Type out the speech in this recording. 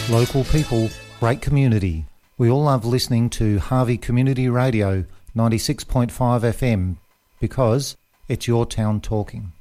Local people, great community. We all love listening to Harvey Community Radio 96.5 FM because it's your town talking.